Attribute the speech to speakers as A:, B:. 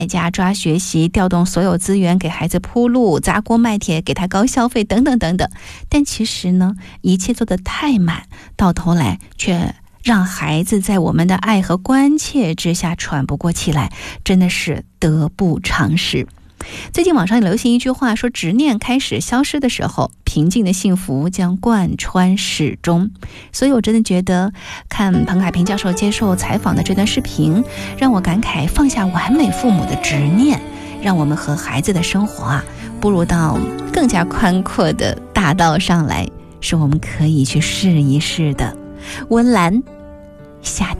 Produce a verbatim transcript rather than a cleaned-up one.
A: 在家抓学习，调动所有资源给孩子铺路，砸锅卖铁给他高消费等等等等。但其实呢，一切做得太满，到头来却让孩子在我们的爱和关切之下喘不过气来，真的是得不偿失。最近网上流行一句话，说执念开始消失的时候，平静的幸福将贯穿始终。所以我真的觉得看彭凯平教授接受采访的这段视频，让我感慨放下完美父母的执念，让我们和孩子的生活啊步入到更加宽阔的大道上来，是我们可以去试一试的。温岚，夏天。